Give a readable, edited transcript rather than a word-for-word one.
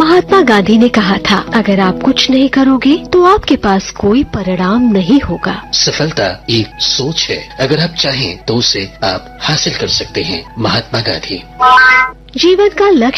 महात्मा गांधी ने कहा था, अगर आप कुछ नहीं करोगे तो आपके पास कोई परिणाम नहीं होगा। सफलता एक सोच है, अगर आप चाहें तो उसे आप हासिल कर सकते हैं। महात्मा गांधी। जीवन का लक्ष्य